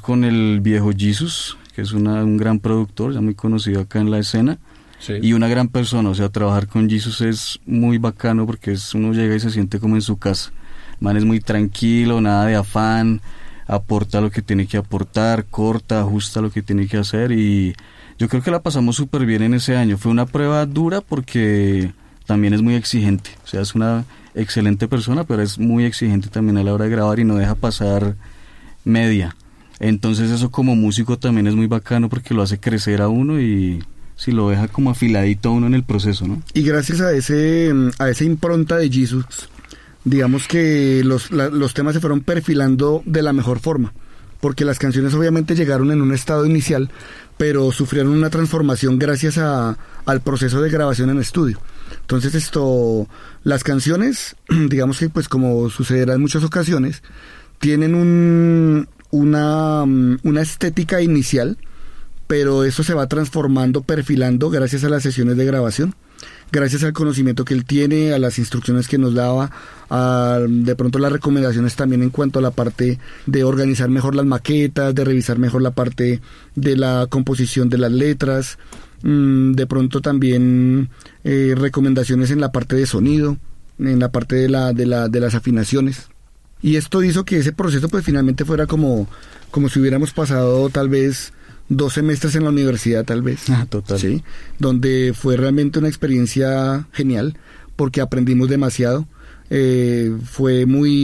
con el viejo Jesus, que es un gran productor, ya muy conocido acá en la escena, sí. Y una gran persona. O sea, trabajar con Jesus es muy bacano porque uno llega y se siente como en su casa. El man es muy tranquilo, nada de afán, aporta lo que tiene que aportar, corta, ajusta lo que tiene que hacer, y yo creo que la pasamos súper bien en ese año. Fue una prueba dura porque también es muy exigente, o sea, es una excelente persona, pero es muy exigente también a la hora de grabar y no deja pasar media. Entonces eso como músico también es muy bacano porque lo hace crecer a uno y sí, lo deja como afiladito a uno en el proceso, ¿no? Y gracias a esa impronta de Jesus, digamos que los temas se fueron perfilando de la mejor forma, porque las canciones obviamente llegaron en un estado inicial, pero sufrieron una transformación gracias al proceso de grabación en estudio. Entonces las canciones, digamos que pues como sucederá en muchas ocasiones, tienen una estética inicial, pero eso se va transformando, perfilando gracias a las sesiones de grabación, gracias al conocimiento que él tiene, a las instrucciones que nos daba, de pronto las recomendaciones también en cuanto a la parte de organizar mejor las maquetas, de revisar mejor la parte de la composición de las letras, de pronto también recomendaciones en la parte de sonido, en la parte de las afinaciones. Y esto hizo que ese proceso pues finalmente fuera como si hubiéramos pasado tal vez 2 semestres en la universidad, tal vez. Total. ¿Sí? Donde fue realmente una experiencia genial, porque aprendimos demasiado. Fue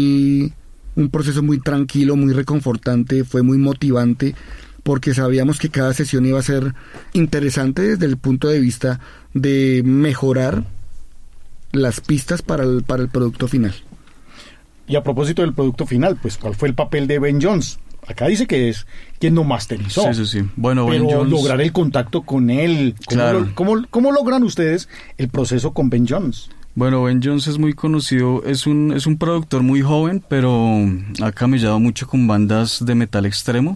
un proceso muy tranquilo, muy reconfortante, fue muy motivante, porque sabíamos que cada sesión iba a ser interesante desde el punto de vista de mejorar las pistas para el producto final. Y a propósito del producto final, pues, ¿cuál fue el papel de Ben Jones? Acá dice que es quien lo masterizó. Sí. Bueno, pero Ben Jones, lograr el contacto con él. Claro. ¿Cómo logran ustedes el proceso con Ben Jones? Bueno, Ben Jones es muy conocido, es un productor muy joven, pero ha camellado mucho con bandas de metal extremo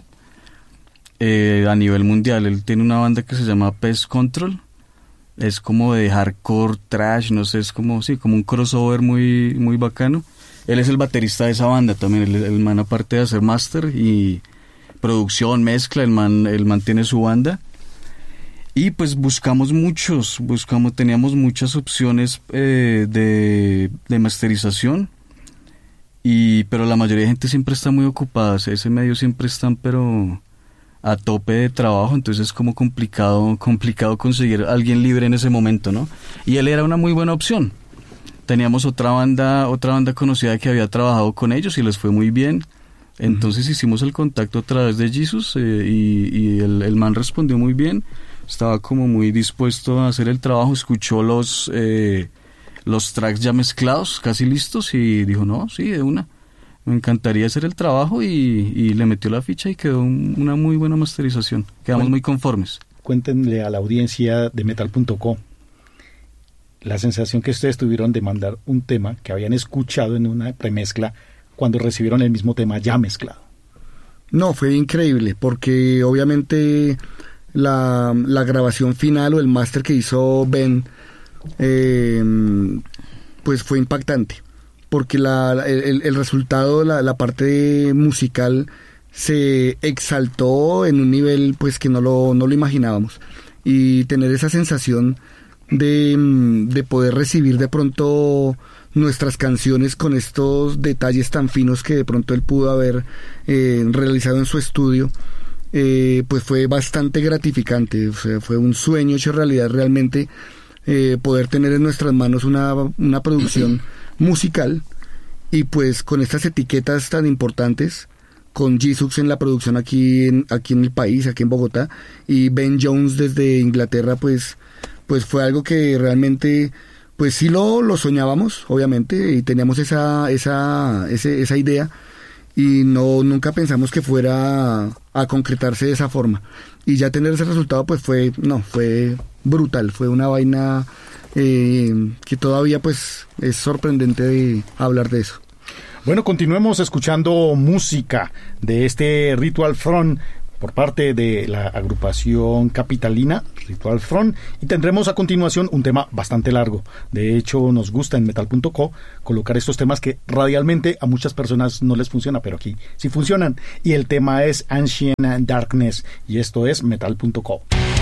a nivel mundial. Él tiene una banda que se llama Pest Control. Es como de hardcore, trash, no sé, es como un crossover muy, muy bacano. Él es el baterista de esa banda también, el man aparte de hacer máster y producción, mezcla, el man tiene su banda. Y pues teníamos muchas opciones de masterización, pero la mayoría de gente siempre está muy ocupada, ese medio siempre están pero a tope de trabajo, entonces es como complicado conseguir a alguien libre en ese momento, ¿no? Y él era una muy buena opción. Teníamos otra banda conocida que había trabajado con ellos y les fue muy bien. Entonces hicimos el contacto a través de Jesus y el man respondió muy bien. Estaba como muy dispuesto a hacer el trabajo, escuchó los tracks ya mezclados, casi listos, y dijo, no, sí, de una. Me encantaría hacer el trabajo y le metió la ficha y quedó una muy buena masterización. Quedamos muy conformes. Cuéntenle a la audiencia de Metal.co la sensación que ustedes tuvieron de mandar un tema que habían escuchado en una premezcla cuando recibieron el mismo tema ya mezclado. No, fue increíble, porque obviamente la grabación final o el máster que hizo Ben pues fue impactante, porque el resultado, la parte musical se exaltó en un nivel pues que no lo imaginábamos, y tener esa sensación de poder recibir de pronto nuestras canciones con estos detalles tan finos que de pronto él pudo haber realizado en su estudio, pues fue bastante gratificante. O sea, fue un sueño hecho realidad realmente, poder tener en nuestras manos una producción musical, y pues con estas etiquetas tan importantes, con Jesus en la producción aquí en el país, aquí en Bogotá, y Ben Jones desde Inglaterra, pues fue algo que realmente pues sí lo soñábamos, obviamente, y teníamos esa idea, y nunca pensamos que fuera a concretarse de esa forma. Y ya tener ese resultado pues fue brutal, fue una vaina que todavía pues es sorprendente de hablar de eso. Bueno, continuemos escuchando música de este Ritual Throne por parte de la agrupación capitalina Ritual Throne, y tendremos a continuación un tema bastante largo. De hecho, nos gusta en Metal.co colocar estos temas que radialmente a muchas personas no les funciona, pero aquí sí funcionan, y el tema es Ancient Darkness, y esto es Metal.co.